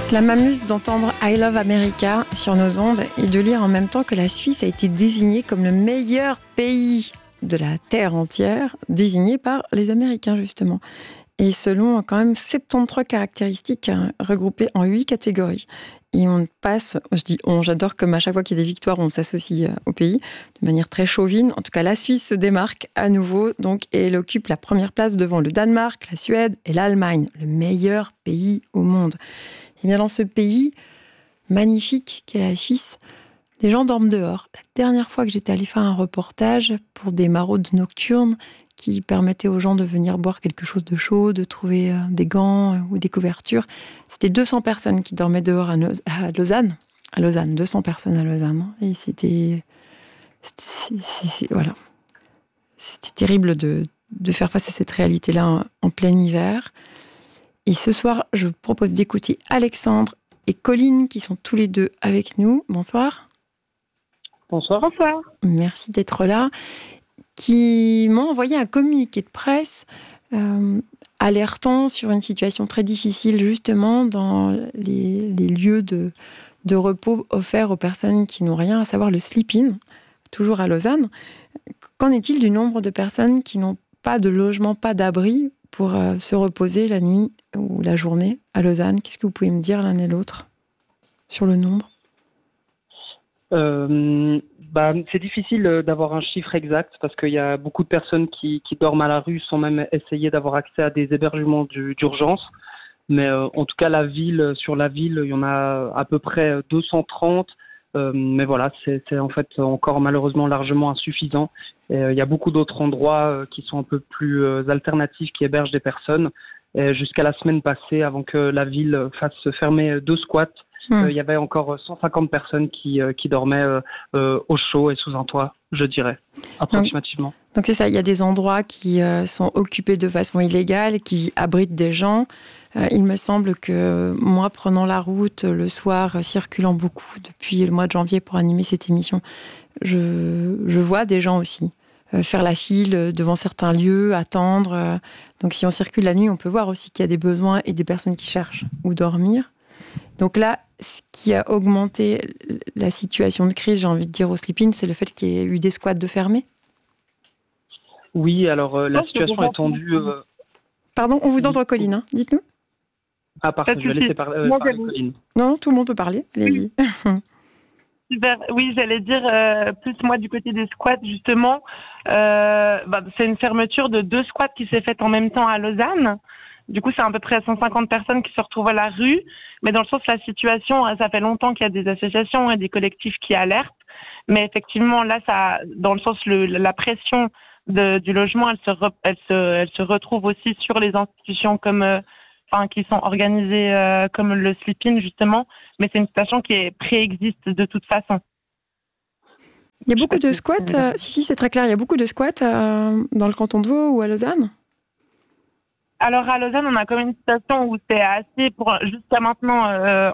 Cela m'amuse d'entendre I Love America sur nos ondes et de lire en même temps que la Suisse a été désignée comme le meilleur pays de la Terre entière, désigné par les Américains justement. Et selon quand même 73 caractéristiques regroupées en 8 catégories. Et on passe, je dis on, j'adore comme à chaque fois qu'il y a des victoires, on s'associe au pays de manière très chauvine. En tout cas, la Suisse se démarque à nouveau donc, et elle occupe la première place devant le Danemark, la Suède et l'Allemagne, le meilleur pays au monde. Et bien dans ce pays magnifique qu'est la Suisse, les gens dorment dehors. La dernière fois que j'étais allée faire un reportage pour des maraudes nocturnes qui permettaient aux gens de venir boire quelque chose de chaud, de trouver des gants ou des couvertures, c'était 200 personnes qui dormaient dehors à Lausanne. À Lausanne, 200 personnes à Lausanne. Et voilà. C'était terrible de faire face à cette réalité-là en plein hiver. Et ce soir, je vous propose d'écouter Alexandre et Colline qui sont tous les deux avec nous. Bonsoir. Bonsoir. Bonsoir. Merci d'être là. Qui m'ont envoyé un communiqué de presse alertant sur une situation très difficile justement dans les lieux de repos offerts aux personnes qui n'ont rien, à savoir le sleep-in, toujours à Lausanne. Qu'en est-il du nombre de personnes qui n'ont pas de logement, pas d'abri pour se reposer la nuit ou la journée à Lausanne? Qu'est-ce que vous pouvez me dire l'un et l'autre sur le nombre? C'est difficile d'avoir un chiffre exact parce qu'il y a beaucoup de personnes qui dorment à la rue sans même essayer d'avoir accès à des hébergements d'urgence. Mais en tout cas, sur la ville, il y en a à peu près 230. Mais voilà, c'est en fait encore malheureusement largement insuffisant. Et, il y a beaucoup d'autres endroits qui sont un peu plus alternatifs, qui hébergent des personnes. Et jusqu'à la semaine passée, avant que la ville fasse fermer 2 squats, il y avait encore 150 personnes qui dormaient au chaud et sous un toit, je dirais, approximativement. Donc c'est ça, il y a des endroits qui sont occupés de façon illégale, qui abritent des gens. Il me semble que moi, prenant la route le soir, circulant beaucoup depuis le mois de janvier pour animer cette émission, je vois des gens aussi faire la file devant certains lieux, attendre. Donc si on circule la nuit, on peut voir aussi qu'il y a des besoins et des personnes qui cherchent où dormir. Donc là, ce qui a augmenté la situation de crise, j'ai envie de dire, au sleep-in, c'est le fait qu'il y ait eu des squats de fermés. Oui, alors la situation est tendue... Pardon, on vous entend, Colline, hein, dites-nous. Ah, parfait, je vais laisser parler Colline. Non, tout le monde peut parler, allez-y. Super. Oui, j'allais dire, plus moi du côté des squats, justement, c'est une fermeture de 2 squats qui s'est faite en même temps à Lausanne. Du coup, c'est à peu près 150 personnes qui se retrouvent à la rue. Mais dans le sens, la situation, ça fait longtemps qu'il y a des associations et des collectifs qui alertent. Mais effectivement, là, dans le sens, la pression du logement, elle se retrouve aussi sur les institutions qui sont organisées comme le sleep-in, justement. Mais c'est une situation qui préexiste de toute façon. Il y a beaucoup de squats. Si, c'est très clair. Il y a beaucoup de squats dans le canton de Vaud ou à Lausanne. Alors à Lausanne, on a quand même une situation où c'est assez, jusqu'à maintenant,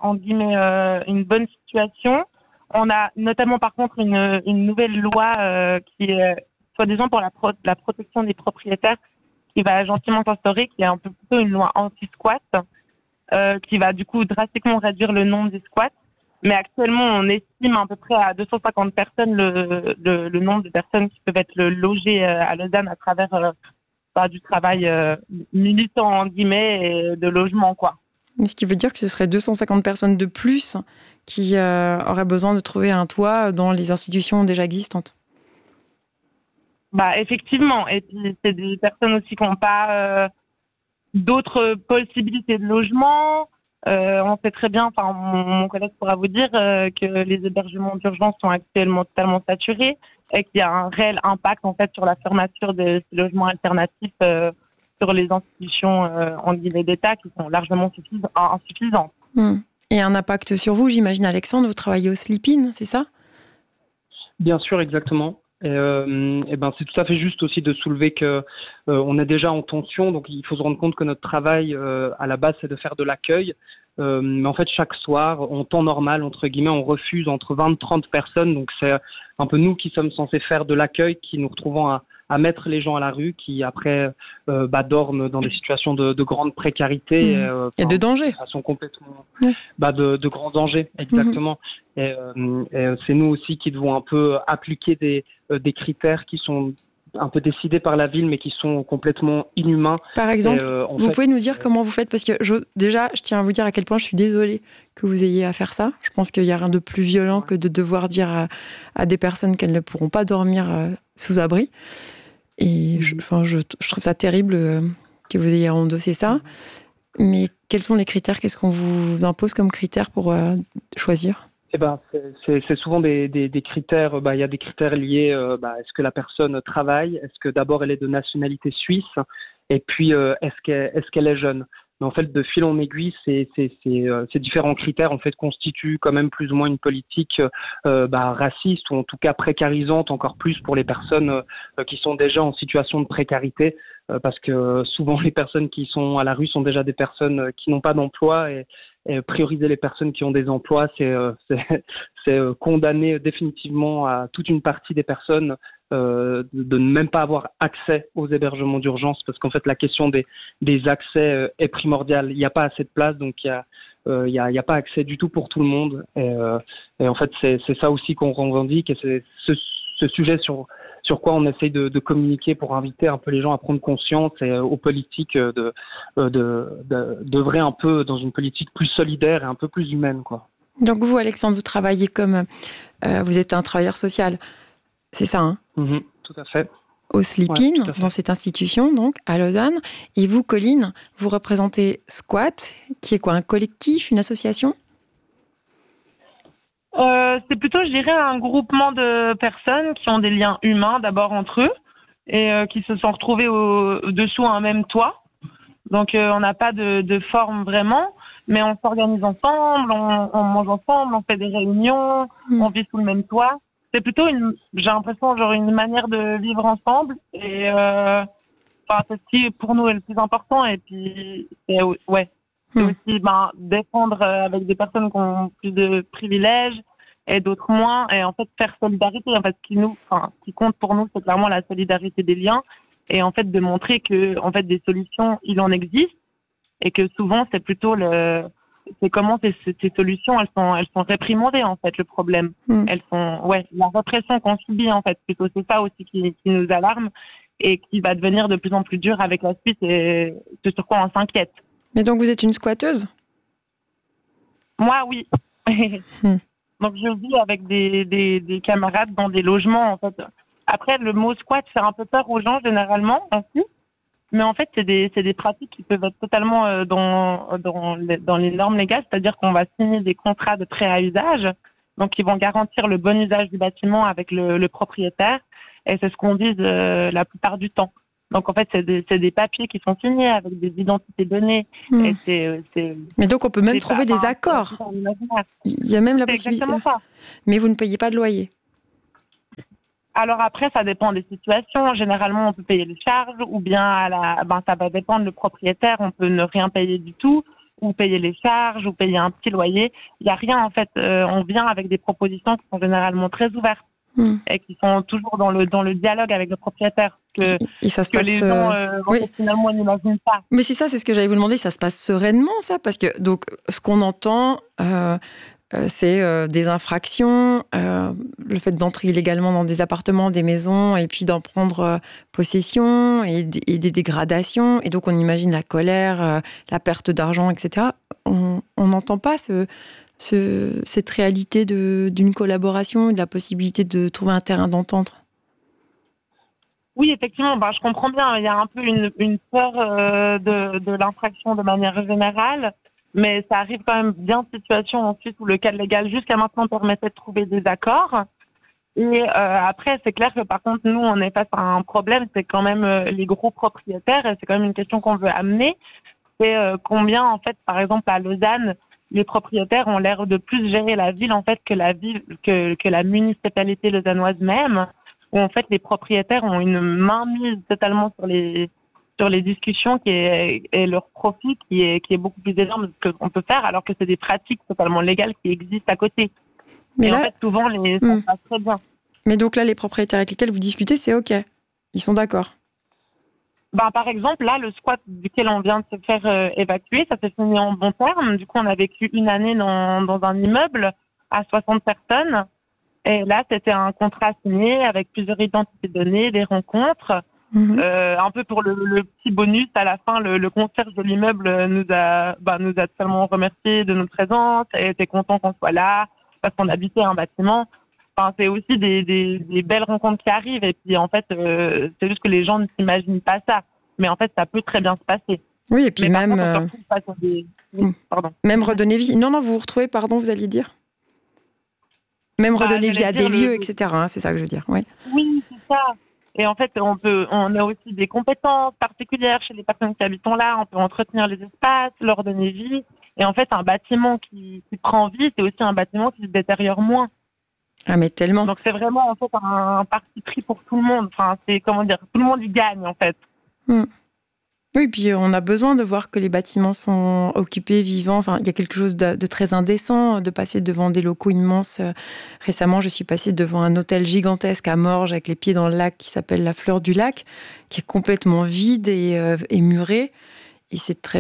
une bonne situation. On a notamment par contre une nouvelle loi qui est soi-disant pour la protection des propriétaires qui va gentiment s'instaurer, qui est un peu plutôt une loi anti-squat, qui va du coup drastiquement réduire le nombre des squats. Mais actuellement, on estime à peu près à 250 personnes le nombre de personnes qui peuvent être logées à Lausanne à travers du travail militant, en guillemets, et de logement, quoi. Ce qui veut dire que ce serait 250 personnes de plus qui auraient besoin de trouver un toit dans les institutions déjà existantes. Effectivement. Et puis, c'est des personnes aussi qui n'ont pas d'autres possibilités de logement. On sait très bien, mon collègue pourra vous dire que les hébergements d'urgence sont actuellement totalement saturés et qu'il y a un réel impact en fait sur la fermeture de ces logements alternatifs sur les institutions en guillemets d'État qui sont largement insuffisantes. Et un impact sur vous, j'imagine, Alexandre, vous travaillez au sleep-in, c'est ça? Bien sûr, exactement. Et c'est tout à fait juste aussi de soulever que on est déjà en tension, donc il faut se rendre compte que notre travail à la base c'est de faire de l'accueil, mais en fait chaque soir en temps normal entre guillemets on refuse entre 20 et 30 personnes, donc c'est un peu nous qui sommes censés faire de l'accueil qui nous retrouvons à mettre les gens à la rue, qui après dorment dans des situations de grande précarité et de danger. De façon complètement de grands dangers, exactement. Et c'est nous aussi qui devons un peu appliquer des critères qui sont un peu décidés par la ville, mais qui sont complètement inhumains. Par exemple, vous pouvez nous dire comment vous faites, parce que je tiens à vous dire à quel point je suis désolée que vous ayez à faire ça. Je pense qu'il n'y a rien de plus violent que de devoir dire à des personnes qu'elles ne pourront pas dormir sous abri. Et je trouve ça terrible que vous ayez à endosser ça. Mais quels sont les critères ? Qu'est-ce qu'on vous impose comme critères pour choisir ? C'est souvent des critères. Il y a des critères liés. Est-ce que la personne travaille ? Est-ce que d'abord elle est de nationalité suisse ? Et puis est-ce qu'elle est jeune ? Mais en fait, de fil en aiguille, ces différents critères en fait constituent quand même plus ou moins une politique raciste, ou en tout cas précarisante encore plus pour les personnes qui sont déjà en situation de précarité, parce que souvent les personnes qui sont à la rue sont déjà des personnes qui n'ont pas d'emploi, et prioriser les personnes qui ont des emplois, c'est condamner définitivement à toute une partie des personnes de ne même pas avoir accès aux hébergements d'urgence, parce qu'en fait la question des accès est primordiale. Il n'y a pas assez de place, donc il y a pas accès du tout pour tout le monde. Et en fait c'est ça aussi qu'on revendique, et c'est ce sujet sur quoi on essaye de communiquer pour inviter un peu les gens à prendre conscience, et aux politiques d'œuvrer un peu dans une politique plus solidaire et un peu plus humaine, quoi. Donc vous, Alexandre, vous travaillez comme vous êtes un travailleur social, c'est ça, hein ? Tout à fait. Au Sleep-In, dans cette institution, donc, à Lausanne. Et vous, Colline, vous représentez Squat, qui est quoi, un collectif, une association ? C'est plutôt, je dirais, un groupement de personnes qui ont des liens humains d'abord entre eux, et qui se sont retrouvés au-dessous un même toit. Donc on n'a pas de forme vraiment, mais on s'organise ensemble, on mange ensemble, on fait des réunions, on vit sous le même toit. C'est plutôt j'ai l'impression, une manière de vivre ensemble, et c'est ce qui pour nous est le plus important. Et puis c'est aussi défendre avec des personnes qui ont plus de privilèges et d'autres moins, et en fait faire solidarité. En fait, ce qui compte pour nous, c'est clairement la solidarité des liens, et en fait de montrer que en fait des solutions, il en existe, et que souvent c'est plutôt c'est comment ces solutions elles sont réprimandées, en fait, le problème. Elles sont la répression qu'on subit, en fait, plutôt. C'est ça aussi qui nous alarme, et qui va devenir de plus en plus dur avec la suite, et ce sur quoi on s'inquiète. Mais donc vous êtes une squatteuse ? Moi, oui. Donc je vis avec des camarades dans des logements, en fait. Après, le mot squat fait un peu peur aux gens généralement aussi, mais en fait c'est des pratiques qui peuvent être totalement dans les normes légales, c'est-à-dire qu'on va signer des contrats de prêt à usage, donc qui vont garantir le bon usage du bâtiment avec le propriétaire, et c'est ce qu'on vise la plupart du temps. Donc en fait c'est des papiers qui sont signés avec des identités données. Et mais donc on peut même trouver des accords. Il y a même la possibilité. Exactement ça. Mais vous ne payez pas de loyer. Alors après, ça dépend des situations. Généralement, on peut payer les charges, ou bien ça va dépendre du propriétaire. On peut ne rien payer du tout, ou payer les charges, ou payer un petit loyer. Il n'y a rien, en fait. On vient avec des propositions qui sont généralement très ouvertes, et qui sont toujours dans le dialogue avec le propriétaire. Et ça se passe, les gens finalement n'imaginent pas. Mais c'est ça, c'est ce que j'allais vous demander. Ça se passe sereinement, ça, parce que donc ce qu'on entend. C'est des infractions, le fait d'entrer illégalement dans des appartements, des maisons, et puis d'en prendre possession, et des dégradations. Et donc on imagine la colère, la perte d'argent, etc. On n'entend pas cette réalité d'une collaboration, de la possibilité de trouver un terrain d'entente. Oui, effectivement, je comprends bien. Il y a un peu une peur de l'infraction de manière générale. Mais ça arrive quand même bien de situations ensuite où le cadre légal jusqu'à maintenant permettait de trouver des accords. Et après, c'est clair que par contre, nous, on est face à un problème, c'est quand même les gros propriétaires, et c'est quand même une question qu'on veut amener. C'est combien, en fait, par exemple, à Lausanne, les propriétaires ont l'air de plus gérer la ville, en fait, que la municipalité lausannoise même, où en fait, les propriétaires ont une mainmise totalement sur les discussions et leur profit qui est beaucoup plus énorme que ce qu'on peut faire, alors que c'est des pratiques totalement légales qui existent à côté. Mais et là, en fait, souvent, ça se passe très bien. Mais donc là, les propriétaires avec lesquels vous discutez, c'est OK. Ils sont d'accord. Par exemple, là, le squat duquel on vient de se faire évacuer, ça s'est fini en bon terme. Du coup, on a vécu une année dans un immeuble à 60 personnes. Et là, c'était un contrat signé avec plusieurs identités données, des rencontres. Un peu pour le petit bonus à la fin, le concierge de l'immeuble nous a totalement remercié de notre présence et était content qu'on soit là parce qu'on habitait un bâtiment. Enfin, c'est aussi des belles rencontres qui arrivent et puis en fait, c'est juste que les gens ne s'imaginent pas ça. Mais en fait, ça peut très bien se passer. Oui, et puis même... Même redonner vie. Non, vous vous retrouvez, vous alliez dire même redonner vie à des lieux, etc. C'est ça que je veux dire. Ouais. Oui, c'est ça. Et en fait, on a aussi des compétences particulières chez les personnes qui habitent là. On peut entretenir les espaces, leur donner vie. Et en fait, un bâtiment qui prend vie, c'est aussi un bâtiment qui se détériore moins. Ah, mais tellement. Donc, c'est vraiment, en fait, un parti pris pour tout le monde. Enfin, c'est, tout le monde y gagne, en fait. Oui, puis on a besoin de voir que les bâtiments sont occupés, vivants. Enfin, il y a quelque chose de très indécent de passer devant des locaux immenses. Récemment, je suis passée devant un hôtel gigantesque à Morges avec les pieds dans le lac qui s'appelle la Fleur du Lac, qui est complètement vide et muré. Et c'est très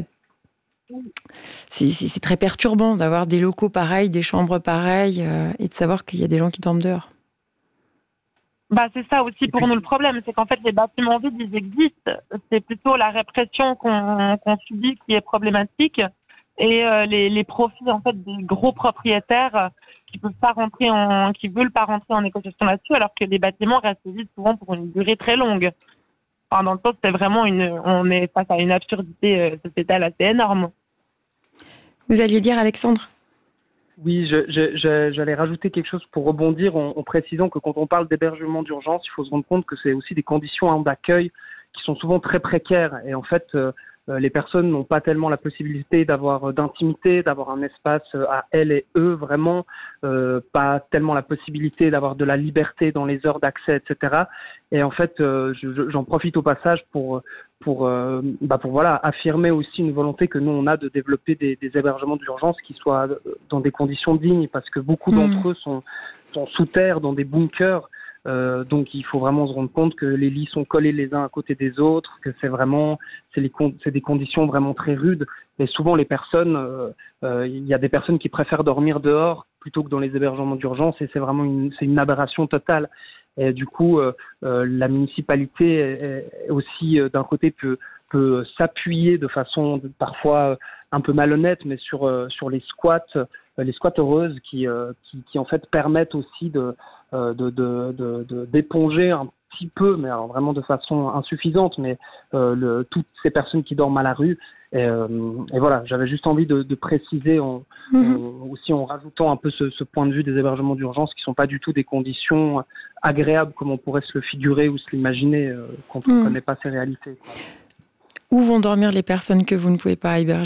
perturbant d'avoir des locaux pareils, des chambres pareilles et de savoir qu'il y a des gens qui dorment dehors. C'est ça aussi pour nous le problème, c'est qu'en fait les bâtiments vides ils existent, c'est plutôt la répression qu'on subit qui est problématique et les profits en fait des gros propriétaires qui veulent pas rentrer en négociation là-dessus alors que les bâtiments restent vides souvent pour une durée très longue. Enfin, dans le sens c'est vraiment on est face à une absurdité sociétale assez énorme. Vous alliez dire Alexandre ? Oui, j'allais rajouter quelque chose pour rebondir en précisant que quand on parle d'hébergement d'urgence, il faut se rendre compte que c'est aussi des conditions d'accueil qui sont souvent très précaires. Et en fait, les personnes n'ont pas tellement la possibilité d'avoir d'intimité, d'avoir un espace à elles et eux vraiment, pas tellement la possibilité d'avoir de la liberté dans les heures d'accès, etc. Et en fait, j'en profite au passage pour affirmer aussi une volonté que nous on a de développer des hébergements d'urgence qui soient dans des conditions dignes, parce que beaucoup d'entre eux sont sous terre dans des bunkers. Donc il faut vraiment se rendre compte que les lits sont collés les uns à côté des autres, que c'est des conditions vraiment très rudes. Et souvent les personnes, il y a des personnes qui préfèrent dormir dehors plutôt que dans les hébergements d'urgence, et c'est vraiment une aberration totale. Et du coup, la municipalité aussi d'un côté peut s'appuyer de façon parfois un peu malhonnête, mais sur les squatteuses qui en fait permettent aussi d'éponger un petit peu, mais alors vraiment de façon insuffisante, mais toutes ces personnes qui dorment à la rue. Et voilà, j'avais juste envie de préciser aussi en rajoutant un peu ce point de vue des hébergements d'urgence qui sont pas du tout des conditions agréables comme on pourrait se le figurer ou se l'imaginer quand on ne connaît pas ces réalités, quoi. Où vont dormir les personnes que vous ne pouvez pas héberger ?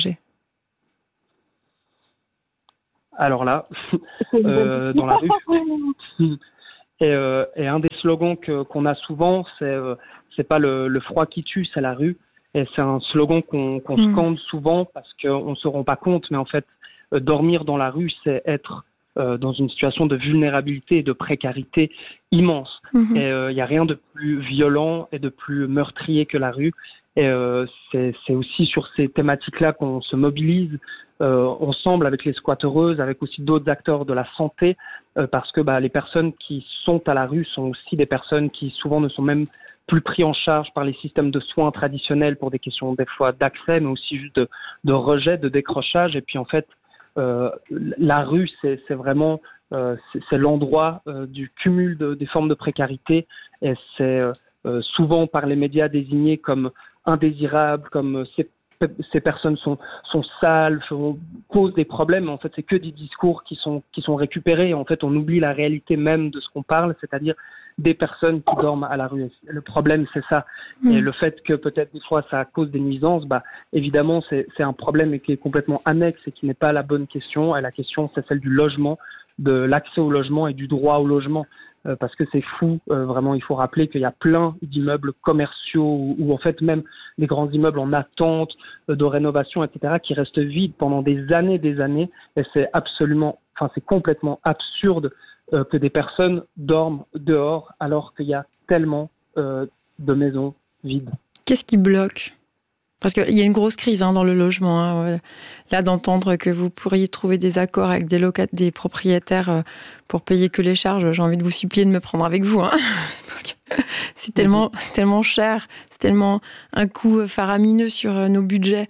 Alors là, dans la rue. Et un des slogans qu'on a souvent, c'est pas le froid qui tue, c'est la rue. Et c'est un slogan qu'on scande souvent parce qu'on se rend pas compte, mais en fait, dormir dans la rue, c'est être dans une situation de vulnérabilité et de précarité immense. Et il y a rien de plus violent et de plus meurtrier que la rue. Et c'est aussi sur ces thématiques-là qu'on se mobilise ensemble avec les squatteuses, avec aussi d'autres acteurs de la santé, parce que les personnes qui sont à la rue sont aussi des personnes qui souvent ne sont même plus pris en charge par les systèmes de soins traditionnels pour des questions des fois d'accès, mais aussi juste de rejet, de décrochage. Et puis en fait, la rue, c'est vraiment c'est l'endroit du cumul des formes de précarité, et c'est souvent par les médias désigné comme indésirables, comme ces personnes sont sales, posent des problèmes. En fait, c'est que des discours qui sont récupérés. Et en fait, on oublie la réalité même de ce qu'on parle, c'est-à-dire des personnes qui dorment à la rue. Le problème, c'est ça. Et le fait que peut-être des fois ça cause des nuisances, évidemment, c'est un problème qui est complètement annexe et qui n'est pas la bonne question. Et la question, c'est celle du logement, de l'accès au logement et du droit au logement. Parce que c'est fou, vraiment, il faut rappeler qu'il y a plein d'immeubles commerciaux ou en fait même des grands immeubles en attente de rénovation, etc., qui restent vides pendant des années, et c'est complètement absurde que des personnes dorment dehors alors qu'il y a tellement de maisons vides. Qu'est-ce qui bloque ? Parce qu'il y a une grosse crise dans le logement. Là, d'entendre que vous pourriez trouver des accords avec des propriétaires pour payer que les charges, j'ai envie de vous supplier de me prendre avec vous. Parce que c'est tellement cher, c'est tellement un coût faramineux sur nos budgets,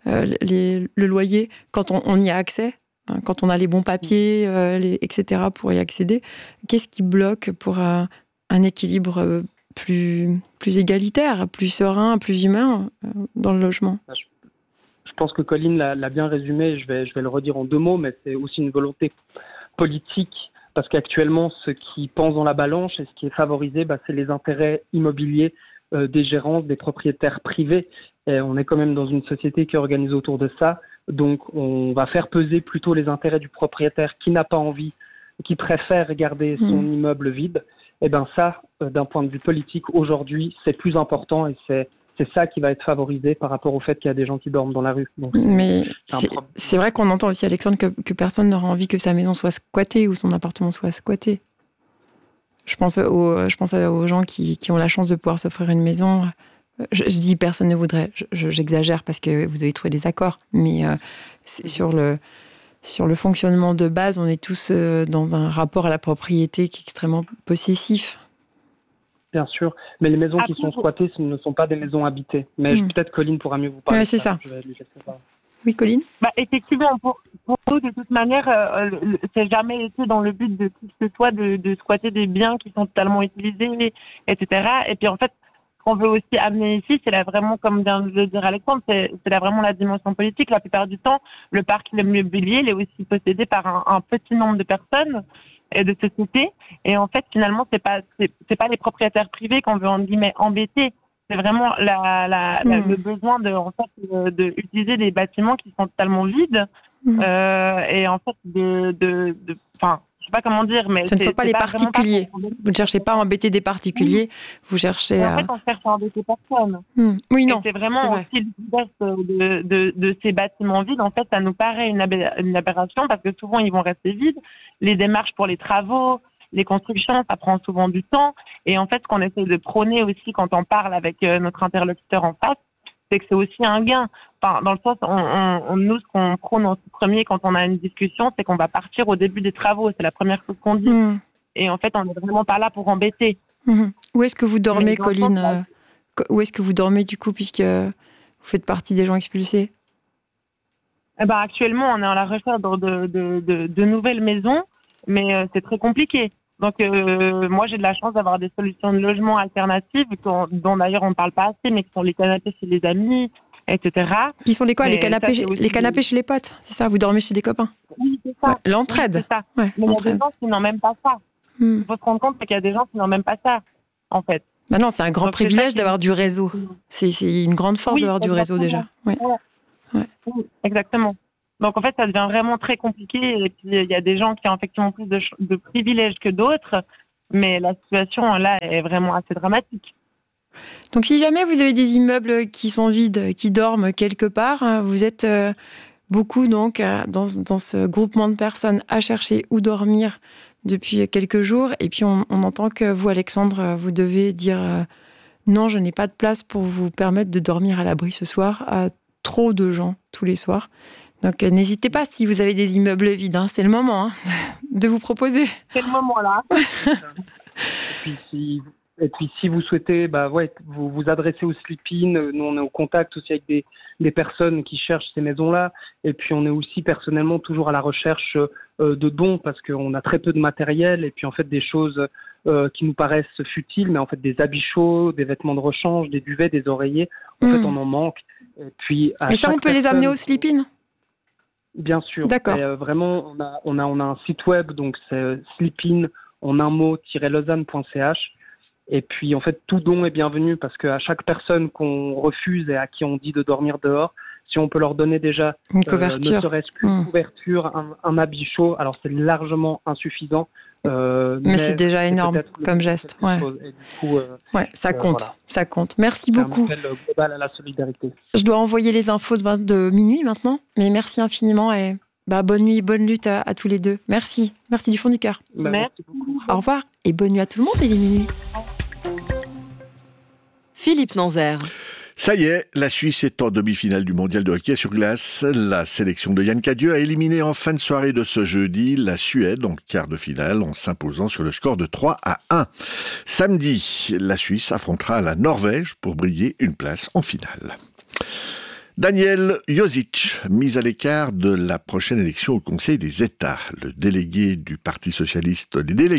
le loyer, quand on y a accès, quand on a les bons papiers, etc. pour y accéder. Qu'est-ce qui bloque pour un équilibre plus égalitaire, plus serein, plus humain dans le logement? Je pense que Colline l'a bien résumé, je vais le redire en 2 mots, mais c'est aussi une volonté politique, parce qu'actuellement, ce qui pense dans la balance et ce qui est favorisé, c'est les intérêts immobiliers des gérances, des propriétaires privés. Et on est quand même dans une société qui est organisée autour de ça, donc on va faire peser plutôt les intérêts du propriétaire qui n'a pas envie, qui préfère garder son immeuble vide. Et ça, d'un point de vue politique, aujourd'hui, c'est plus important et c'est ça qui va être favorisé par rapport au fait qu'il y a des gens qui dorment dans la rue. Donc, mais c'est vrai qu'on entend aussi, Alexandre, que personne n'aura envie que sa maison soit squattée ou son appartement soit squatté. Je pense aux gens qui ont la chance de pouvoir s'offrir une maison. Je dis personne ne voudrait, j'exagère parce que vous avez trouvé des accords, mais c'est sur le fonctionnement de base, on est tous dans un rapport à la propriété qui est extrêmement possessif. Bien sûr, mais les maisons qui sont squattées, ce ne sont pas des maisons habitées. Mais peut-être Colline pourra mieux vous parler. Ouais, c'est ça. Je vais lui laisser parler. Oui, Colline ? Effectivement, pour nous, de toute manière, c'est jamais été dans le but de qui que ce soit de squatter des biens qui sont totalement utilisés, etc. Et puis en fait, ce qu'on veut aussi amener ici, c'est là vraiment, comme vient de le dire Alexandre, c'est là vraiment la dimension politique. La plupart du temps, le parc immobilier, il est aussi possédé par un petit nombre de personnes et de sociétés. Et en fait, finalement, c'est pas les propriétaires privés qu'on veut, entre guillemets, embêter. C'est vraiment le besoin de utiliser des bâtiments qui sont totalement vides. Et en fait, je sais pas comment dire, mais ce ne sont pas les particuliers. Vous ne cherchez pas à embêter des particuliers, vous cherchez à... En fait, on cherche à embêter personne. Oui, non. Et c'est vraiment aussi le de ces bâtiments vides. En fait, ça nous paraît une aberration parce que souvent, ils vont rester vides. Les démarches pour les travaux, les constructions, ça prend souvent du temps. Et en fait, ce qu'on essaie de prôner aussi quand on parle avec notre interlocuteur en face, c'est que c'est aussi un gain. Enfin, dans le sens, nous, ce qu'on prône en tout premier quand on a une discussion, c'est qu'on va partir au début des travaux. C'est la première chose qu'on dit. Et en fait, on n'est vraiment pas là pour embêter. Où est-ce que vous dormez, Colline ? Où est-ce que vous dormez, du coup, puisque vous faites partie des gens expulsés ? Actuellement, on est à la recherche de nouvelles maisons, mais c'est très compliqué. Donc, moi, j'ai de la chance d'avoir des solutions de logement alternatives, dont d'ailleurs on ne parle pas assez, mais qui sont les canapés chez les amis, etc. Qui sont les quoi ? Les canapés chez les potes, c'est ça ? Vous dormez chez des copains ? Oui, c'est ça. L'entraide. Oui, c'est ça. Ouais, mais il y a des gens qui n'ont même pas ça. Il faut se rendre compte qu'il y a des gens qui n'ont même pas ça, en fait. Non, c'est un grand privilège d'avoir du réseau. C'est une grande force d'avoir du réseau déjà. Ouais. Oui, exactement. Donc en fait, ça devient vraiment très compliqué. Et puis il y a des gens qui ont effectivement plus de privilèges que d'autres, mais la situation là est vraiment assez dramatique. Donc si jamais vous avez des immeubles qui sont vides, qui dorment quelque part, vous êtes beaucoup donc dans ce groupement de personnes à chercher où dormir depuis quelques jours. Et puis on entend que vous, Alexandre, vous devez dire non, je n'ai pas de place pour vous permettre de dormir à l'abri ce soir à trop de gens tous les soirs. Donc n'hésitez pas si vous avez des immeubles vides, c'est le moment de vous proposer. C'est le moment là. Et puis si vous souhaitez vous adresser au Sleep-In, nous on est au contact aussi avec des personnes qui cherchent ces maisons-là. Et puis on est aussi personnellement toujours à la recherche de dons parce qu'on a très peu de matériel et puis en fait des choses qui nous paraissent futiles, mais en fait des habits chauds, des vêtements de rechange, des duvets, des oreillers, en fait on en manque. Et puis mais ça on peut les amener au Sleep-In ? Bien sûr. D'accord. Et, vraiment, on a un site web, donc c'est sleepin en un mot -lausanne.ch. Et puis, en fait, tout don est bienvenu parce qu'à chaque personne qu'on refuse et à qui on dit de dormir dehors, si on peut leur donner déjà une couverture, ne serait-ce qu'une couverture, un habit chaud, alors c'est largement insuffisant. Mais c'est déjà énorme comme geste. Ouais. Et du coup, ça compte. Voilà. Ça compte. Merci beaucoup. C'est un appel global à la solidarité. Je dois envoyer les infos de minuit maintenant, mais merci infiniment et bonne nuit, bonne lutte à tous les deux. Merci. Merci du fond du cœur. Merci beaucoup. Au revoir et bonne nuit à tout le monde, il est minuit. Philippe Nanzer. Ça y est, la Suisse est en demi-finale du mondial de hockey sur glace. La sélection de Yann Cadieux a éliminé en fin de soirée de ce jeudi la Suède en quart de finale en s'imposant sur le score de 3-1. Samedi, la Suisse affrontera la Norvège pour briller une place en finale. Daniel Josic, mis à l'écart de la prochaine élection au Conseil des États. Les délégués du Parti socialiste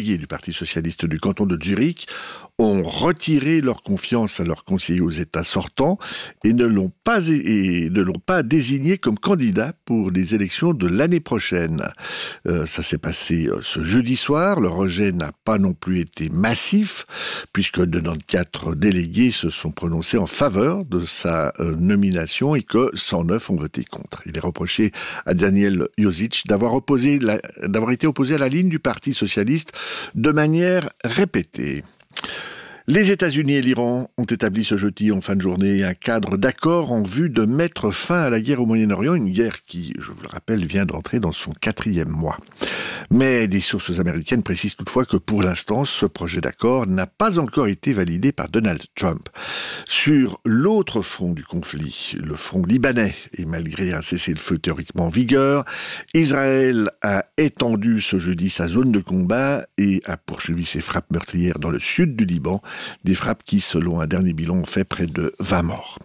du canton de Zurich ont retiré leur confiance à leur conseiller aux États sortants et ne l'ont pas désigné comme candidat pour les élections de l'année prochaine. Ça s'est passé ce jeudi soir. Le rejet n'a pas non plus été massif, puisque 94 délégués se sont prononcés en faveur de sa nomination et que 109 ont voté contre. Il est reproché à Daniel Josic d'avoir été opposé à la ligne du Parti socialiste de manière répétée. Les États-Unis et l'Iran ont établi ce jeudi en fin de journée un cadre d'accord en vue de mettre fin à la guerre au Moyen-Orient, une guerre qui, je vous le rappelle, vient d'entrer dans son 4e mois. Mais des sources américaines précisent toutefois que pour l'instant, ce projet d'accord n'a pas encore été validé par Donald Trump. Sur l'autre front du conflit, le front libanais, et malgré un cessez-le-feu théoriquement en vigueur, Israël a étendu ce jeudi sa zone de combat et a poursuivi ses frappes meurtrières dans le sud du Liban, des frappes qui, selon un dernier bilan, ont fait près de 20 morts.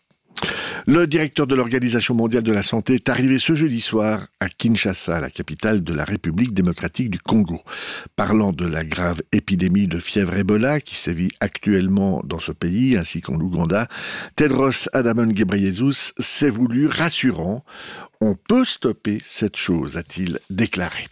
Le directeur de l'Organisation mondiale de la santé est arrivé ce jeudi soir à Kinshasa, la capitale de la République démocratique du Congo. Parlant de la grave épidémie de fièvre Ebola qui sévit actuellement dans ce pays ainsi qu'en Ouganda, Tedros Adhanom Ghebreyesus s'est voulu rassurant. On peut stopper cette chose, a-t-il déclaré.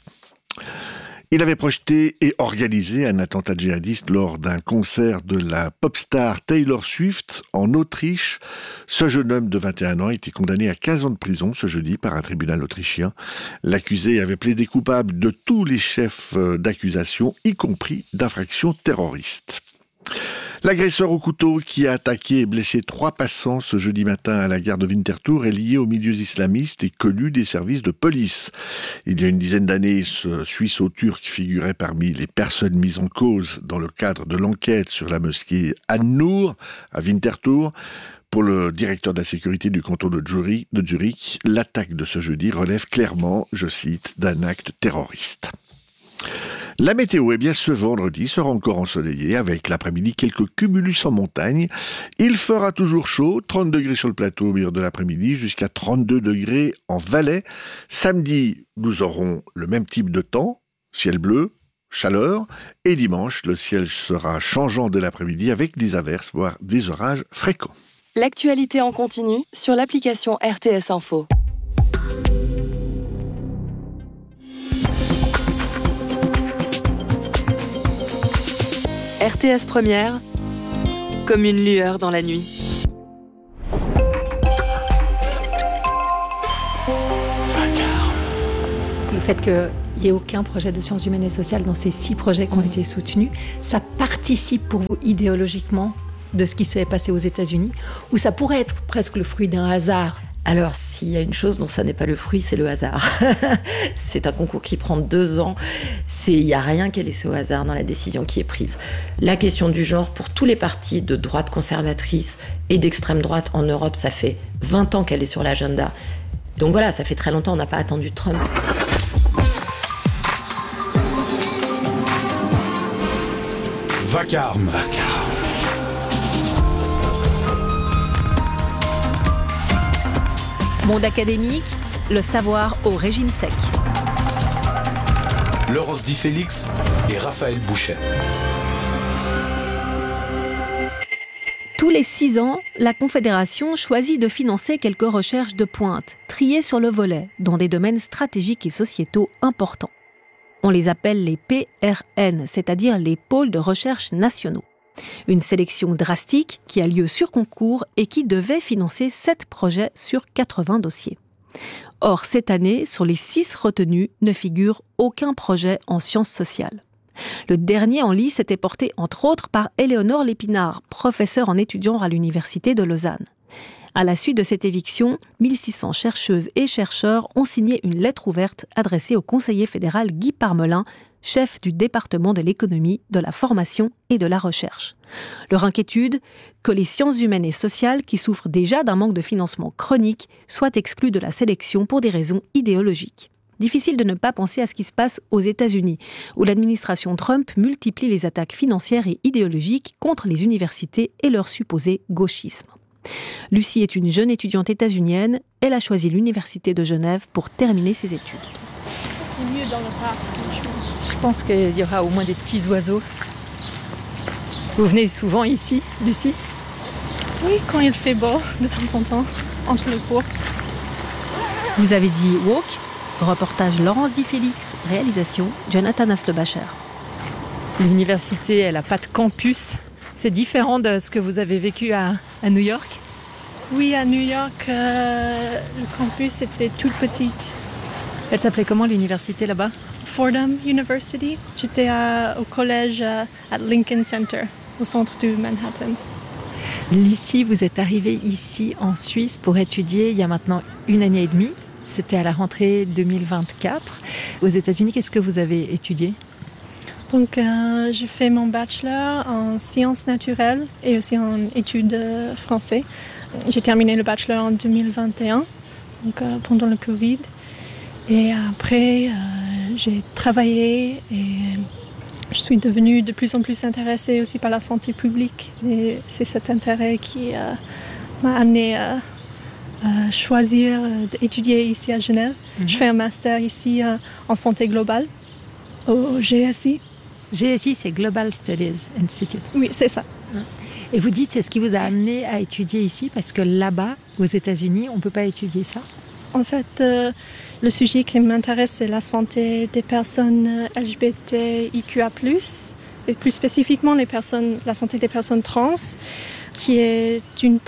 Il avait projeté et organisé un attentat djihadiste lors d'un concert de la pop star Taylor Swift en Autriche. Ce jeune homme de 21 ans a été condamné à 15 ans de prison ce jeudi par un tribunal autrichien. L'accusé avait plaidé coupable de tous les chefs d'accusation, y compris d'infractions terroristes. L'agresseur au couteau qui a attaqué et blessé 3 passants ce jeudi matin à la gare de Winterthur est lié aux milieux islamistes et connu des services de police. Il y a une dizaine d'années, ce Suisse-Turc figurait parmi les personnes mises en cause dans le cadre de l'enquête sur la mosquée An-Nour à Winterthur. Pour le directeur de la sécurité du canton de Zurich, l'attaque de ce jeudi relève clairement, je cite, d'un acte terroriste. La météo, ce vendredi sera encore ensoleillé avec l'après-midi quelques cumulus en montagne. Il fera toujours chaud, 30 degrés sur le plateau au milieu de l'après-midi jusqu'à 32 degrés en Valais. Samedi, nous aurons le même type de temps, ciel bleu, chaleur. Et dimanche, le ciel sera changeant dès l'après-midi avec des averses, voire des orages fréquents. L'actualité en continu sur l'application RTS Info. RTS Première, comme une lueur dans la nuit. Le fait qu'il n'y ait aucun projet de sciences humaines et sociales dans ces 6 projets qui ont été soutenus, ça participe pour vous idéologiquement de ce qui se fait passer aux États-Unis, ou ça pourrait être presque le fruit d'un hasard? Alors, s'il y a une chose dont ça n'est pas le fruit, c'est le hasard. C'est un concours qui prend 2 ans. Il n'y a rien qui est laissé au hasard dans la décision qui est prise. La question du genre, pour tous les partis de droite conservatrice et d'extrême droite en Europe, ça fait 20 ans qu'elle est sur l'agenda. Donc voilà, ça fait très longtemps, on n'a pas attendu Trump. Vacarme. Monde académique, le savoir au régime sec. Laurence Di Félix et Raphaël Bouchet. Tous les 6 ans, la Confédération choisit de financer quelques recherches de pointe, triées sur le volet, dans des domaines stratégiques et sociétaux importants. On les appelle les PRN, c'est-à-dire les pôles de recherche nationaux. Une sélection drastique qui a lieu sur concours et qui devait financer 7 projets sur 80 dossiers. Or, cette année, sur les 6 retenus, ne figure aucun projet en sciences sociales. Le dernier en lice était porté entre autres par Éléonore Lépinard, professeure en étudiant à l'Université de Lausanne. À la suite de cette éviction, 1600 chercheuses et chercheurs ont signé une lettre ouverte adressée au conseiller fédéral Guy Parmelin chef du département de l'économie, de la formation et de la recherche. Leur inquiétude, que les sciences humaines et sociales, qui souffrent déjà d'un manque de financement chronique, soient exclues de la sélection pour des raisons idéologiques. Difficile de ne pas penser à ce qui se passe aux États-Unis, où l'administration Trump multiplie les attaques financières et idéologiques contre les universités et leur supposé gauchisme. Lucie est une jeune étudiante états-unienne. Elle a choisi l'Université de Genève pour terminer ses études. C'est mieux dans le parc, je pense qu'il y aura au moins des petits oiseaux. Vous venez souvent ici, Lucie ? Oui, quand il fait beau, de temps en temps, entre les cours. Vous avez dit walk. Reportage Laurence Di Félix, réalisation Jonathan Aslebacher. L'université, elle n'a pas de campus. C'est différent de ce que vous avez vécu à New York ? Oui, à New York, le campus était toute petite. Elle s'appelait comment l'université là-bas ? Fordham University. J'étais au collège à Lincoln Center, au centre de Manhattan. Lucie, vous êtes arrivée ici en Suisse pour étudier il y a maintenant 1 année et demie. C'était à la rentrée 2024. Aux États-Unis, qu'est-ce que vous avez étudié ? Donc, j'ai fait mon bachelor en sciences naturelles et aussi en études français. J'ai terminé le bachelor en 2021, donc, pendant le Covid. Et après, j'ai travaillé et je suis devenue de plus en plus intéressée aussi par la santé publique. Et c'est cet intérêt qui m'a amenée à choisir d'étudier ici à Genève. Je fais un master ici en santé globale au GSI. GSI, c'est Global Studies Institute. Oui, c'est ça. Et vous dites, c'est ce qui vous a amené à étudier ici, parce que là-bas, aux États-Unis, on ne peut pas étudier ça ? En fait, le sujet qui m'intéresse, c'est la santé des personnes LGBTIQA+, et plus spécifiquement la santé des personnes trans, qui est une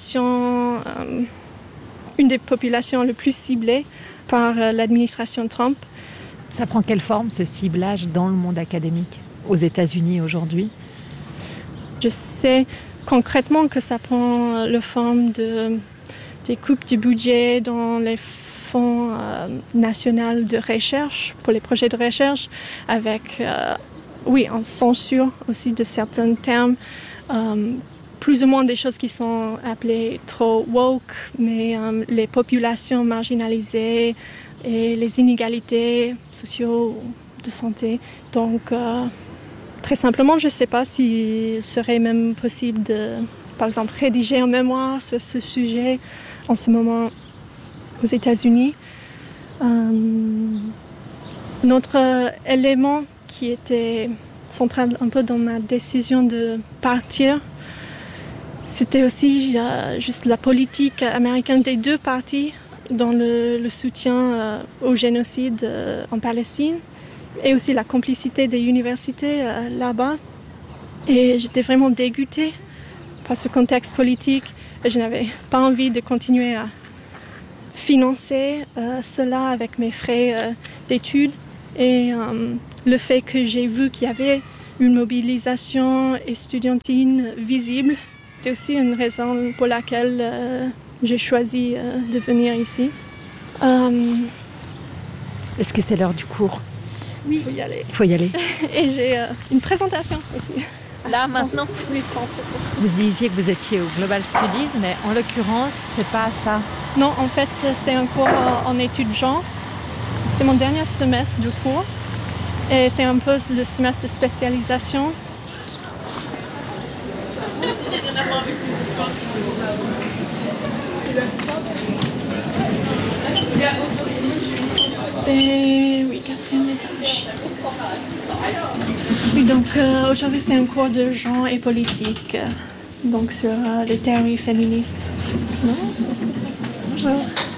des populations les plus ciblées par l'administration Trump. Ça prend quelle forme, ce ciblage, dans le monde académique, aux États-Unis aujourd'hui ? Je sais concrètement que ça prend la forme des coupes du budget dans les fonds nationaux de recherche, pour les projets de recherche, avec, en censure aussi de certains termes, plus ou moins des choses qui sont appelées trop woke, mais les populations marginalisées et les inégalités sociaux de santé. Donc, très simplement, je ne sais pas s'il serait même possible de, par exemple, rédiger un mémoire sur ce sujet en ce moment aux États-Unis. Un autre élément qui était central un peu dans ma décision de partir, c'était aussi juste la politique américaine des deux partis dans le soutien au génocide en Palestine et aussi la complicité des universités là-bas. Et j'étais vraiment dégoûtée par ce contexte politique et je n'avais pas envie de continuer à financer cela avec mes frais d'études. Et le fait que j'ai vu qu'il y avait une mobilisation estudiantine visible, c'est aussi une raison pour laquelle j'ai choisi de venir ici. Est-ce que c'est l'heure du cours ? Oui, il faut y aller. Il faut y aller. Et j'ai une présentation aussi. Là, maintenant ? Oui, français. Vous disiez que vous étiez au Global Studies, mais en l'occurrence, c'est pas ça. Non, en fait, c'est un cours en études genre. C'est mon dernier semestre de cours. Et c'est un peu le semestre de spécialisation. C'est, 4e étage. Oui, donc aujourd'hui c'est un cours de genre et politique, donc sur les théories féministes. Non ? Est-ce que c'est... Bonjour.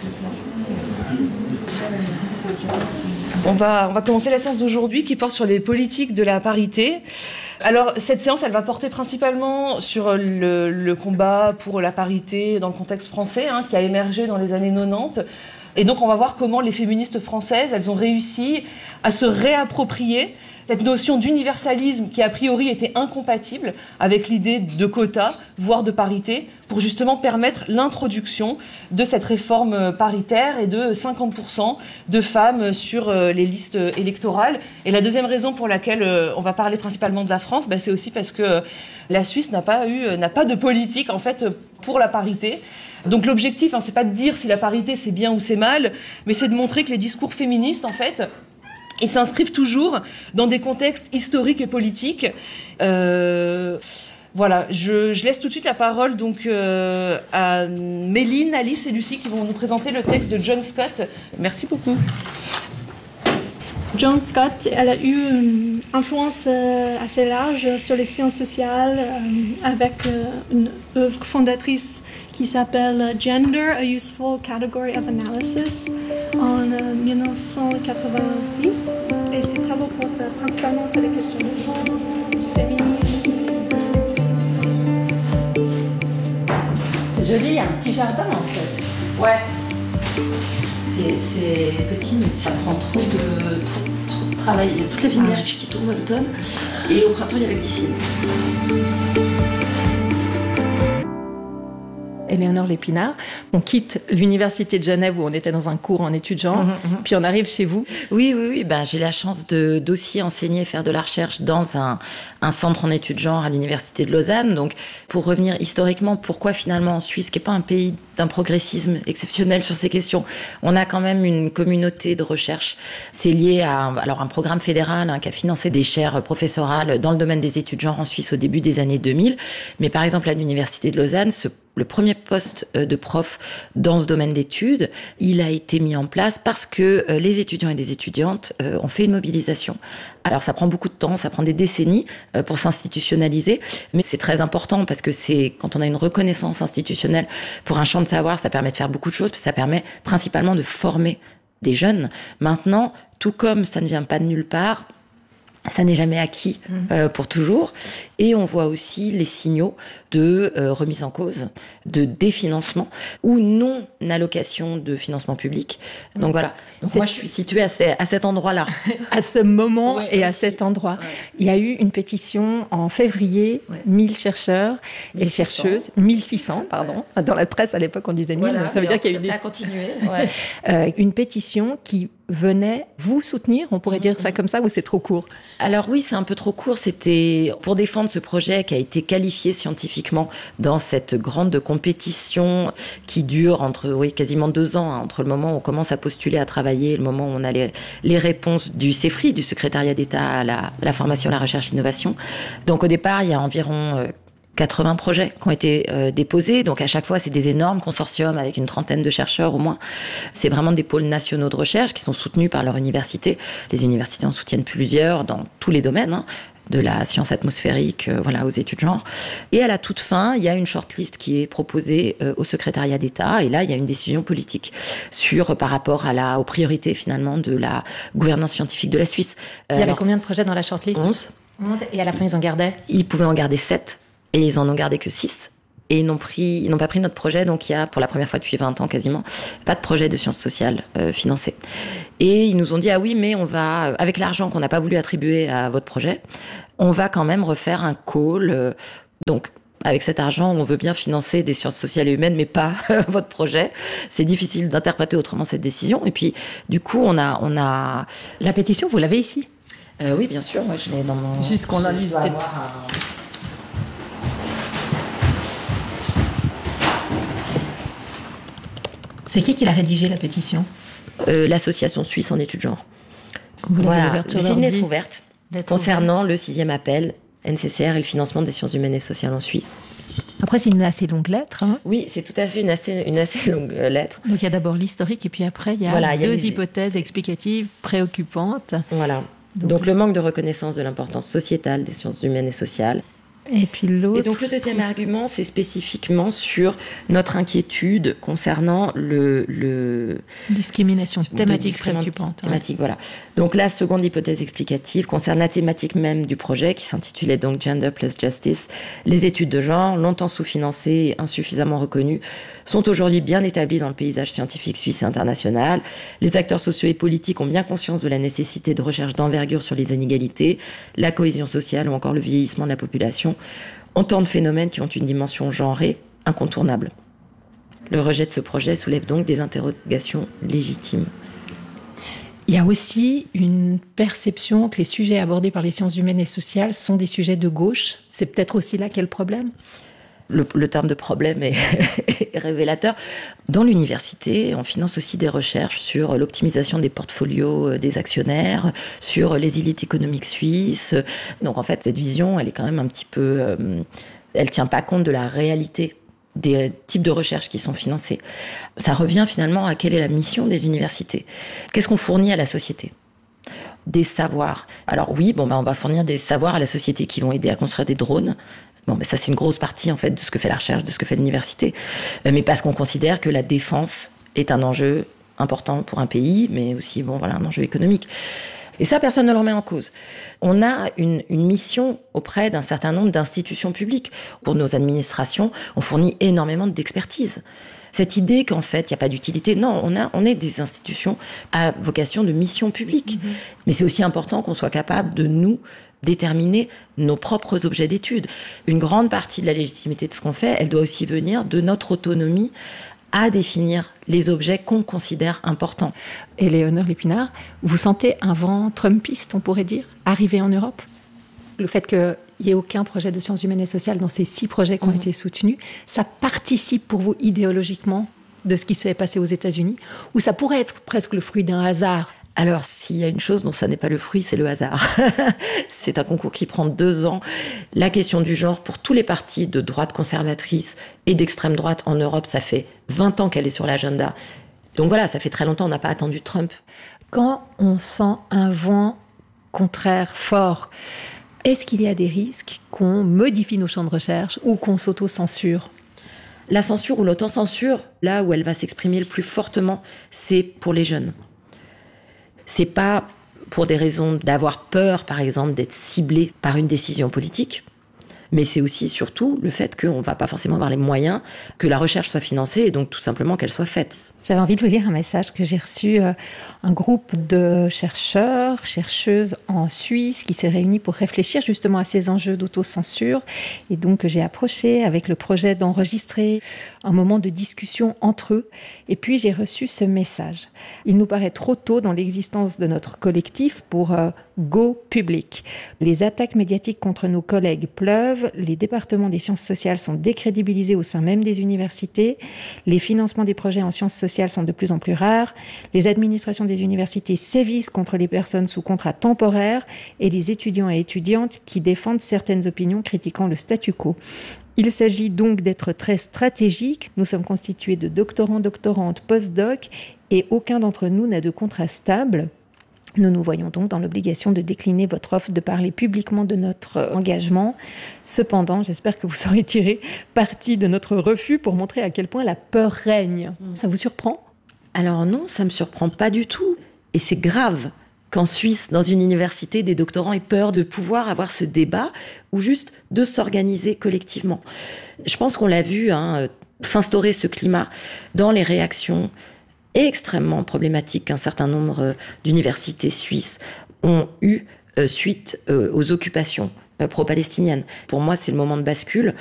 On va commencer la séance d'aujourd'hui qui porte sur les politiques de la parité. Alors, cette séance, elle va porter principalement sur le combat pour la parité dans le contexte français, qui a émergé dans les années 90. Et donc, on va voir comment les féministes françaises, elles ont réussi à se réapproprier cette notion d'universalisme qui, a priori, était incompatible avec l'idée de quotas, voire de parité, pour justement permettre l'introduction de cette réforme paritaire et de 50% de femmes sur les listes électorales. Et la deuxième raison pour laquelle on va parler principalement de la France, c'est aussi parce que la Suisse n'a pas de politique en fait pour la parité. Donc l'objectif, c'est pas de dire si la parité c'est bien ou c'est mal, mais c'est de montrer que les discours féministes en fait, ils s'inscrivent toujours dans des contextes historiques et politiques. Voilà, je laisse tout de suite la parole donc à Méline, Alice et Lucie qui vont nous présenter le texte de John Scott. Merci beaucoup. John Scott, elle a eu une influence assez large sur les sciences sociales avec une œuvre fondatrice qui s'appelle Gender, a Useful Category of Analysis en 1986. Et ses travaux portent principalement sur les questions du féminisme. C'est joli, il y a un petit jardin en fait. Ouais. C'est petit, mais ça prend trop de travail. Il y a toute la vigne d'Ariche qui tombe à l'automne. Et au printemps, il y a la glycine. Éléonore Lépinard, on quitte l'université de Genève où on était dans un cours en études genre, puis on arrive chez vous. Oui. J'ai la chance d'aussi enseigner, faire de la recherche dans un centre en études genre à l'université de Lausanne. Donc, pour revenir historiquement, pourquoi finalement en Suisse, qui n'est pas un pays d'un progressisme exceptionnel sur ces questions, on a quand même une communauté de recherche. C'est lié à un programme fédéral qui a financé des chaires professorales dans le domaine des études genre en Suisse au début des années 2000. Mais par exemple, à l'université de Lausanne, le premier poste de prof dans ce domaine d'études, il a été mis en place parce que les étudiants et les étudiantes ont fait une mobilisation. Alors ça prend beaucoup de temps, ça prend des décennies pour s'institutionnaliser, mais c'est très important parce que c'est quand on a une reconnaissance institutionnelle pour un champ de savoir, ça permet de faire beaucoup de choses, ça permet principalement de former des jeunes. Maintenant, tout comme ça ne vient pas de nulle part, ça n'est jamais acquis pour toujours. Et on voit aussi les signaux de remise en cause, de définancement ou non-allocation de financement public. Donc voilà. Donc moi, je suis située à cet endroit-là. À ce moment et à cet endroit. Ouais. Il y a eu une pétition en février, 1000 chercheurs et chercheuses, 1600, pardon. Dans la presse, à l'époque, on disait 1000, donc ça veut dire qu'il y a eu ça a continué. Une pétition qui venait vous soutenir, on pourrait dire ça comme ça, ou c'est trop court? Alors oui, c'est un peu trop court. C'était pour défendre ce projet qui a été qualifié scientifiquement dans cette grande compétition qui dure quasiment 2 ans, entre le moment où on commence à postuler, à travailler, et le moment où on a les réponses du CEFRI, du secrétariat d'État à la formation, la recherche, l'innovation. Donc au départ, il y a environ 80 projets qui ont été déposés. Donc à chaque fois, c'est des énormes consortiums avec une 30aine de chercheurs au moins. C'est vraiment des pôles nationaux de recherche qui sont soutenus par leur université. Les universités en soutiennent plusieurs dans tous les domaines, de la science atmosphérique aux études genre. Et à la toute fin, il y a une shortlist qui est proposée au secrétariat d'État. Et là, il y a une décision politique par rapport aux priorités finalement de la gouvernance scientifique de la Suisse. Il y avait combien de projets dans la shortlist? 11. Et à la fin, ils en gardaient? Ils pouvaient en garder 7. Et ils en ont gardé que 6. Et ils n'ont pas pris notre projet. Donc il y a, pour la première fois depuis 20 ans quasiment, pas de projet de sciences sociales financé. Et ils nous ont dit, ah oui, mais on va, avec l'argent qu'on n'a pas voulu attribuer à votre projet, on va quand même refaire un call. Donc, avec cet argent, on veut bien financer des sciences sociales et humaines, mais pas votre projet. C'est difficile d'interpréter autrement cette décision. Et puis, du coup, on a... La pétition, vous l'avez ici? Oui, bien sûr. Moi, je l'ai dans mon... Juste qu'on en lise peut-être. C'est qui l'a rédigé, la pétition? L'Association suisse en études genre. C'est une lettre ouverte concernant le 6e appel NCCR et le financement des sciences humaines et sociales en Suisse. Après, c'est une assez longue lettre. Oui, c'est tout à fait une assez longue lettre. Donc, il y a d'abord l'historique et puis après, il y a deux hypothèses explicatives préoccupantes. Voilà. Donc, le manque de reconnaissance de l'importance sociétale des sciences humaines et sociales. Et puis l'autre... Et donc le deuxième argument, c'est spécifiquement sur notre inquiétude concernant le discrimination thématique préoccupante. Thématique, voilà. Donc la seconde hypothèse explicative concerne la thématique même du projet qui s'intitulait donc Gender plus Justice. Les études de genre, longtemps sous-financées et insuffisamment reconnues, sont aujourd'hui bien établies dans le paysage scientifique suisse et international. Les acteurs sociaux et politiques ont bien conscience de la nécessité de recherche d'envergure sur les inégalités, la cohésion sociale ou encore le vieillissement de la population. Autant de phénomènes qui ont une dimension genrée incontournable. Le rejet de ce projet soulève donc des interrogations légitimes. Il y a aussi une perception que les sujets abordés par les sciences humaines et sociales sont des sujets de gauche. C'est peut-être aussi là qu'est le problème. Le terme de problème est révélateur. Dans l'université, on finance aussi des recherches sur l'optimisation des portfolios des actionnaires, sur les élites économiques suisses. Donc en fait, cette vision, elle est quand même un petit peu... elle tient pas compte de la réalité des types de recherches qui sont financées. Ça revient finalement à quelle est la mission des universités. Qu'est-ce qu'on fournit à la société ? Des savoirs. Alors oui, on va fournir des savoirs à la société qui vont aider à construire des drones. Ça c'est une grosse partie en fait de ce que fait la recherche, de ce que fait l'université. Mais parce qu'on considère que la défense est un enjeu important pour un pays, mais aussi un enjeu économique. Et ça, personne ne le remet en cause. On a une mission auprès d'un certain nombre d'institutions publiques. Pour nos administrations, on fournit énormément d'expertise. Cette idée qu'en fait, il n'y a pas d'utilité, non, on est des institutions à vocation de mission publique. Mais c'est aussi important qu'on soit capable de nous déterminer nos propres objets d'étude. Une grande partie de la légitimité de ce qu'on fait, elle doit aussi venir de notre autonomie à définir les objets qu'on considère importants. Éléonore Lépinard, vous sentez un vent trumpiste, on pourrait dire, arriver en Europe ? Le fait qu'il n'y ait aucun projet de sciences humaines et sociales dans ces 6 projets qui ont été soutenus, ça participe pour vous idéologiquement de ce qui se fait passer aux États-Unis, ou ça pourrait être presque le fruit d'un hasard ? Alors, s'il y a une chose dont ça n'est pas le fruit, c'est le hasard. C'est un concours qui prend 2 ans. La question du genre, pour tous les partis de droite conservatrice et d'extrême droite en Europe, ça fait 20 ans qu'elle est sur l'agenda. Donc voilà, ça fait très longtemps, on n'a pas attendu Trump. Quand on sent un vent contraire fort, est-ce qu'il y a des risques qu'on modifie nos champs de recherche ou qu'on s'auto-censure ? La censure ou l'autocensure, là où elle va s'exprimer le plus fortement, c'est pour les jeunes. C'est pas pour des raisons d'avoir peur, par exemple, d'être ciblé par une décision politique, mais c'est aussi surtout le fait qu'on va pas forcément avoir les moyens que la recherche soit financée et donc tout simplement qu'elle soit faite. J'avais envie de vous lire un message que j'ai reçu, un groupe de chercheurs, chercheuses en Suisse qui s'est réuni pour réfléchir justement à ces enjeux d'autocensure. Et donc j'ai approché avec le projet d'enregistrer un moment de discussion entre eux. Et puis j'ai reçu ce message. Il nous paraît trop tôt dans l'existence de notre collectif pour go public. Les attaques médiatiques contre nos collègues pleuvent, les départements des sciences sociales sont décrédibilisés au sein même des universités, les financements des projets en sciences sociales sont de plus en plus rares, les administrations des universités sévissent contre les personnes sous contrat temporaire et les étudiants et étudiantes qui défendent certaines opinions critiquant le statu quo. Il s'agit donc d'être très stratégique. Nous sommes constitués de doctorants, doctorantes, post-doc et aucun d'entre nous n'a de contrat stable. Nous nous voyons donc dans l'obligation de décliner votre offre, de parler publiquement de notre engagement. Cependant, j'espère que vous saurez tirer parti de notre refus pour montrer à quel point la peur règne. Ça vous surprend ? Alors non, ça me surprend pas du tout. Et c'est grave qu'en Suisse, dans une université, des doctorants aient peur de pouvoir avoir ce débat ou juste de s'organiser collectivement. Je pense qu'on l'a vu s'instaurer ce climat dans les réactions extrêmement problématique qu'un certain nombre d'universités suisses ont eu suite aux occupations pro-palestiniennes. Pour moi, c'est le moment de bascule.